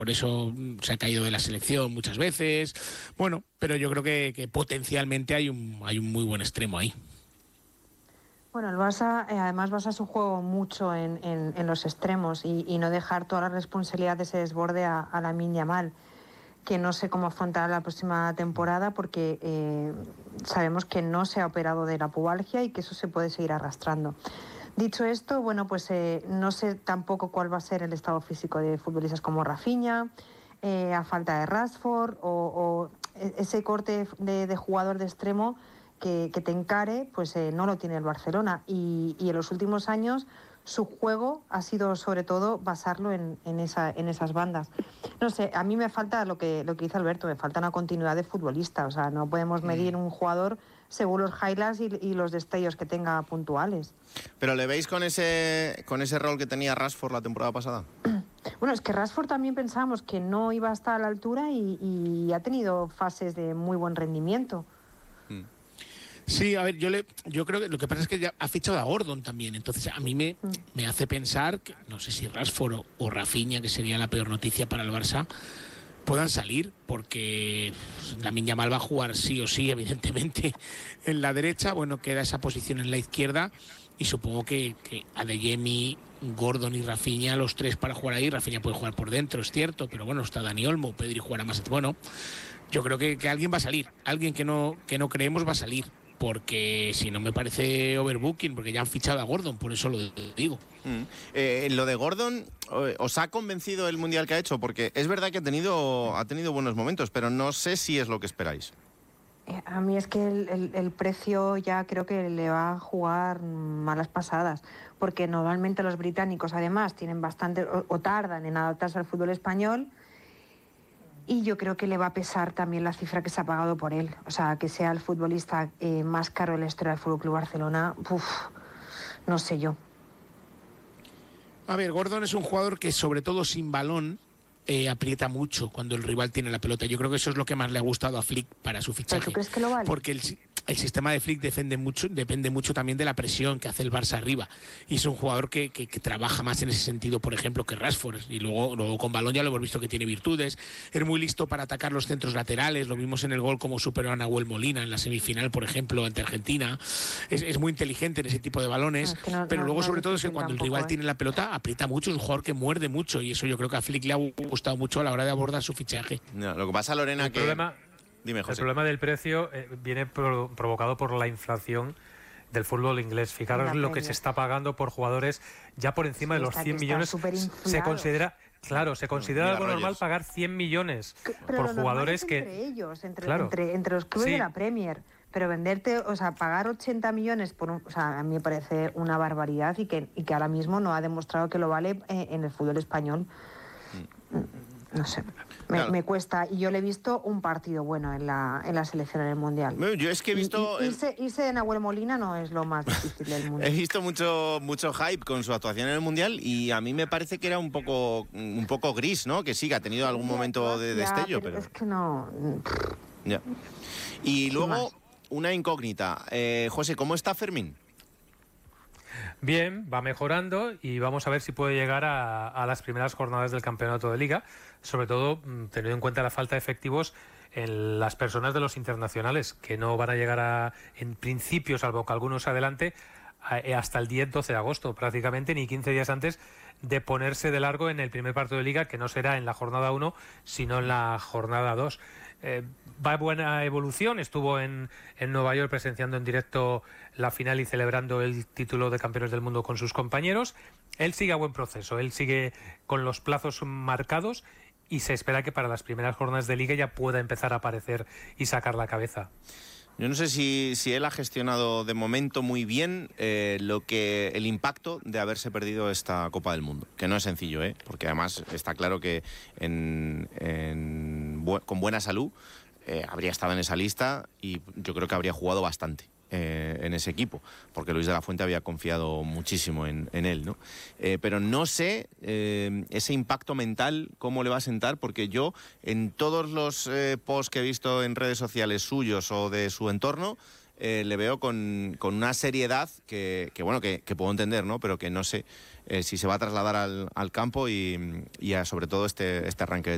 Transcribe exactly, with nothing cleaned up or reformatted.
por eso se ha caído de la selección muchas veces. Bueno, pero yo creo que, que potencialmente hay un, hay un muy buen extremo ahí. Bueno, el Barça eh, además basa su juego mucho en, en, en los extremos y, y no dejar toda la responsabilidad de ese desborde a, a Lamine Yamal, que no sé cómo afrontará la próxima temporada porque eh, sabemos que no se ha operado de la pubalgia y que eso se puede seguir arrastrando. Dicho esto, bueno, pues eh, no sé tampoco cuál va a ser el estado físico de futbolistas como Rafinha, eh, a falta de Rashford o, o ese corte de, de jugador de extremo que, que te encare, pues eh, no lo tiene el Barcelona. Y, y en los últimos años su juego ha sido sobre todo basarlo en, en, esa, en esas bandas. No sé, a mí me falta lo que, lo que dice Alberto, me falta una continuidad de futbolista. O sea, no podemos medir un jugador según los highlights y, y los destellos que tenga puntuales. ¿Pero le veis con ese, con ese rol que tenía Rashford la temporada pasada? Bueno, es que Rashford también pensábamos que no iba a estar a la altura y, y ha tenido fases de muy buen rendimiento. Mm. Sí, a ver, yo le, yo creo que lo que pasa es que ya ha fichado a Gordon también, entonces a mí me, Mm. me hace pensar que no sé si Rashford o, o Rafinha, que sería la peor noticia para el Barça, puedan salir, porque Lamine Yamal va a jugar sí o sí, evidentemente, en la derecha. Bueno, queda esa posición en la izquierda y supongo que, que Adeyemi, Gordon y Rafinha, los tres para jugar ahí. Rafinha puede jugar por dentro, es cierto, pero bueno, está Dani Olmo, Pedri jugará más. Bueno, yo creo que, que alguien va a salir, alguien que no, que no creemos va a salir, porque si no me parece overbooking, porque ya han fichado a Gordon, por eso lo digo. Mm. Eh, lo de Gordon, ¿os ha convencido el Mundial que ha hecho? Porque es verdad que ha tenido, ha tenido buenos momentos, pero no sé si es lo que esperáis. Eh, A mí es que el, el- el precio ya creo que le va a jugar malas pasadas, porque normalmente los británicos además tienen bastante o, o tardan en adaptarse al fútbol español y yo creo que le va a pesar también la cifra que se ha pagado por él. O sea, que sea el futbolista eh, más caro de la historia del F C Barcelona, uf, no sé yo. A ver, Gordon es un jugador que sobre todo sin balón eh, aprieta mucho cuando el rival tiene la pelota. Yo creo que eso es lo que más le ha gustado a Flick para su ¿Pero fichaje. tú crees que lo vale? Porque el, el sistema de Flick depende mucho, depende mucho también de la presión que hace el Barça arriba. Y es un jugador que, que, que trabaja más en ese sentido, por ejemplo, que Rashford. Y luego, luego con balón ya lo hemos visto que tiene virtudes. Es muy listo para atacar los centros laterales. Lo vimos en el gol como superó a Nahuel Molina en la semifinal, por ejemplo, ante Argentina. Es, es muy inteligente en ese tipo de balones. No, es que no- pero no- luego, no es sobre todo, es que difícil cuando el tampoco, rival ¿eh? tiene la pelota, aprieta mucho. Es un jugador que muerde mucho. Y eso yo creo que a Flick le ha gustado mucho a la hora de abordar su fichaje. No, lo que pasa, Lorena, El que... problema, Dime, el José. problema del precio eh, viene pro- provocado por la inflación del fútbol inglés. Fijaros La lo que Premier. se está pagando por jugadores ya por encima Sí, de los está- cien está millones. superinflado. Se considera, claro, se considera Mira, algo normal Rogers. pagar cien millones Que- Pero por lo normal jugadores es que... entre ellos, entre, Claro. entre, entre los clubes Sí. de la Premier. Pero venderte, o sea, pagar ochenta millones por un, o sea, a mí me parece una barbaridad y que, y que ahora mismo no ha demostrado que lo vale eh, en el fútbol español. No sé, me, Claro. me cuesta. Y yo le he visto un partido bueno en la, en la selección en el Mundial. Bueno, yo es que he Y- visto... y- irse, irse de Nahuel Molina no es lo más difícil del mundo. He visto mucho mucho hype con su actuación en el Mundial y a mí me parece que era un poco un poco gris, ¿no? Que sí, que ha tenido algún momento de Ya, destello, pero pero... es que no... Ya. Y Sin luego, más. una incógnita. Eh, José, ¿cómo está Fermín? Bien, va mejorando y vamos a ver si puede llegar a, a las primeras jornadas del campeonato de liga, sobre todo mm, teniendo en cuenta la falta de efectivos en las personas de los internacionales, que no van a llegar a, en principio, salvo que algunos adelante, a- eh, hasta el diez doce de agosto, prácticamente ni quince días antes de ponerse de largo en el primer partido de liga, que no será en la jornada uno, sino en la jornada dos. Eh, va buena evolución, estuvo en, en Nueva York presenciando en directo la final y celebrando el título de campeones del mundo con sus compañeros. Él sigue a buen proceso, él sigue con los plazos marcados y se espera que para las primeras jornadas de liga ya pueda empezar a aparecer y sacar la cabeza. Yo no sé si, si él ha gestionado de momento muy bien eh, lo que el impacto de haberse perdido esta Copa del Mundo, que no es sencillo, ¿eh? Porque además está claro que en, en bu- con buena salud eh, habría estado en esa lista y yo creo que habría jugado bastante eh, en ese equipo, porque Luis de la Fuente había confiado muchísimo en, en él, ¿no? Eh, pero no sé eh, ese impacto mental cómo le va a sentar, porque yo en todos los eh, posts que he visto en redes sociales suyos o de su entorno eh, le veo con, con una seriedad que, que bueno, que, que puedo entender, ¿no? Pero que no sé eh, si se va a trasladar al, al campo y, y a, sobre todo este, este arranque de